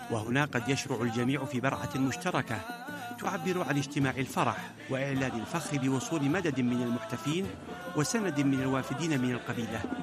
وهنا قد يشرع الجميع في برعة مشتركة تعبر عن اجتماع الفرح وإعلان الفخر بوصول مدد من المحتفين وسند من الوافدين من القبيلة.